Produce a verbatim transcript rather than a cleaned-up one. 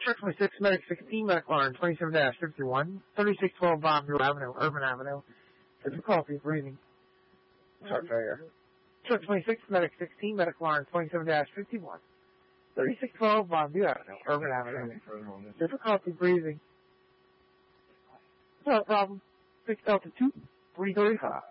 Truck twenty-six, Medic sixteen, Medic Line twenty-seven dash fifty-one, thirty-six twelve Bombview Avenue, Urban Avenue. Difficulty breathing. Heart failure. Truck twenty-six, Medic sixteen, Medic Line twenty-seven dash fifty-one, thirty-six twelve Bombview Avenue, Urban Avenue. Difficulty breathing. No problem. six Delta two, three thirty-five.